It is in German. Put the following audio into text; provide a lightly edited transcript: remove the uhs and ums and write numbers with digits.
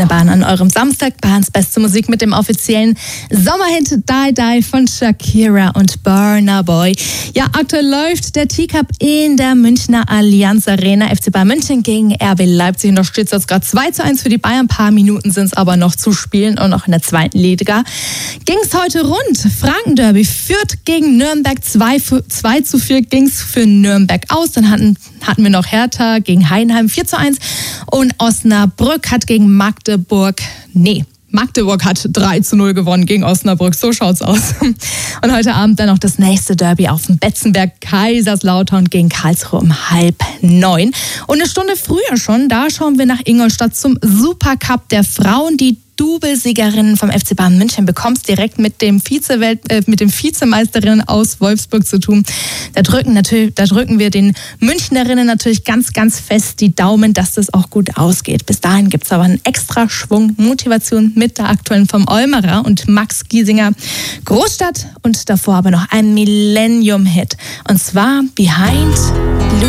Bahn an eurem Samstag. Bahns beste Musik mit dem offiziellen Sommerhit Die Die von Shakira und Burna Boy. Ja, aktuell läuft der Teacup in der Münchner Allianz Arena. FC Bayern München gegen RB Leipzig. Und da steht es jetzt gerade 2:1 für die Bayern. Ein paar Minuten sind es aber noch zu spielen und auch in der zweiten Liga. Ging es heute rund. Franken-Derby Fürth gegen Nürnberg. 2:4 ging es für Nürnberg aus. Dann hatten wir noch Hertha gegen Heidenheim 4:1 und Osnabrück hat gegen Magdeburg hat 3:0 gewonnen gegen Osnabrück. So schaut's aus. Und heute Abend dann noch das nächste Derby auf dem Betzenberg. Kaiserslautern gegen Karlsruhe um 8:30. Und eine Stunde früher schon, da schauen wir nach Ingolstadt zum Supercup der Frauen. Die Doublesiegerinnen vom FC Bayern München bekommst direkt mit dem Vizemeisterinnen aus Wolfsburg zu tun. Da drücken wir den Münchnerinnen natürlich ganz, ganz fest die Daumen, dass das auch gut ausgeht. Bis dahin gibt es aber einen extra Schwung Motivation mit der aktuellen vom Olmerer und Max Giesinger. Großstadt und davor aber noch ein Millennium-Hit. Und zwar Behind